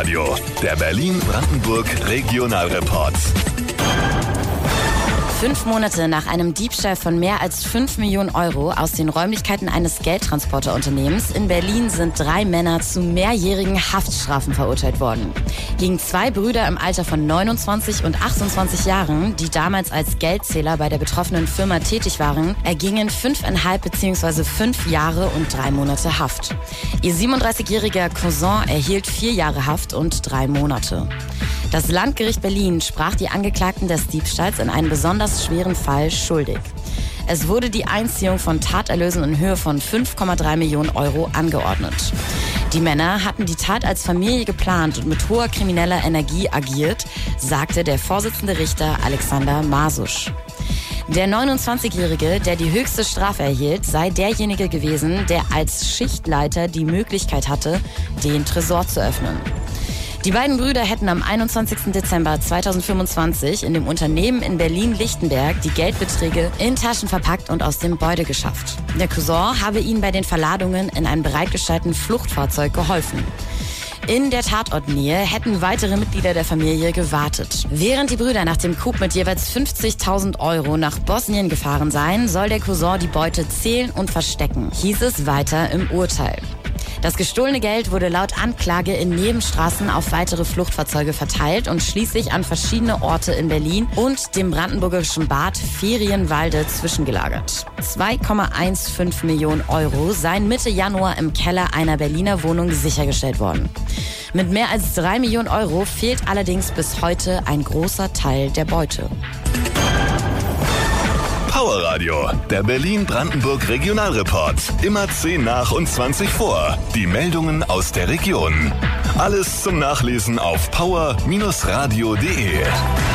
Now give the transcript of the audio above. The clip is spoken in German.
Powerradio, der Berlin-Brandenburg Regionalreport. 5 Monate nach einem Diebstahl von mehr als 5 Millionen Euro aus den Räumlichkeiten eines Geldtransporterunternehmens in Berlin sind 3 Männer zu mehrjährigen Haftstrafen verurteilt worden. Gegen 2 Brüder im Alter von 29 und 28 Jahren, die damals als Geldzähler bei der betroffenen Firma tätig waren, ergingen 5,5 bzw. 5 Jahre und 3 Monate Haft. Ihr 37-jähriger Cousin erhielt 4 Jahre Haft und 3 Monate. Das Landgericht Berlin sprach die Angeklagten des Diebstahls in einem besonders schweren Fall schuldig. Es wurde die Einziehung von Taterlösen in Höhe von 5,3 Millionen Euro angeordnet. Die Männer hatten die Tat als Familie geplant und mit hoher krimineller Energie agiert, sagte der Vorsitzende Richter Alexander Masusch. Der 29-Jährige, der die höchste Strafe erhielt, sei derjenige gewesen, der als Schichtleiter die Möglichkeit hatte, den Tresor zu öffnen. Die beiden Brüder hätten am 21. Dezember 2025 in dem Unternehmen in Berlin-Lichtenberg die Geldbeträge in Taschen verpackt und aus dem Gebäude geschafft. Der Cousin habe ihnen bei den Verladungen in einem bereitgestellten Fluchtfahrzeug geholfen. In der Tatortnähe hätten weitere Mitglieder der Familie gewartet. Während die Brüder nach dem Coup mit jeweils 50.000 Euro nach Bosnien gefahren seien, soll der Cousin die Beute zählen und verstecken, hieß es weiter im Urteil. Das gestohlene Geld wurde laut Anklage in Nebenstraßen auf weitere Fluchtfahrzeuge verteilt und schließlich an verschiedene Orte in Berlin und dem brandenburgischen Bad Ferienwalde zwischengelagert. 2,15 Millionen Euro seien Mitte Januar im Keller einer Berliner Wohnung sichergestellt worden. Mit mehr als 3 Millionen Euro fehlt allerdings bis heute ein großer Teil der Beute. Powerradio, der Berlin-Brandenburg Regionalreport. Immer 10 nach und 20 vor. Die Meldungen aus der Region. Alles zum Nachlesen auf power-radio.de.